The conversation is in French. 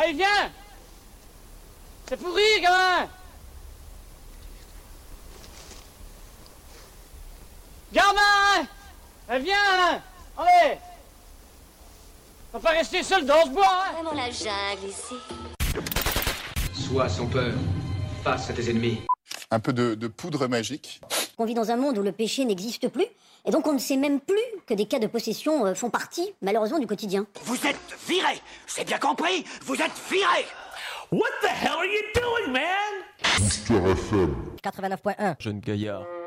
Allez, viens! C'est pour rire, gamin! Gamin! Viens! Allez! On va pas rester seul dans ce bois, hein! Vraiment la jungle ici. Sois sans peur, face à tes ennemis. Un peu de poudre magique. On vit dans un monde où le péché n'existe plus, et donc on ne sait même plus que des cas de possession font partie, malheureusement, du quotidien. Vous êtes viré, c'est bien compris, vous êtes viré. What the hell are you doing, man? Booster FM 89.1. Jeune gaillard.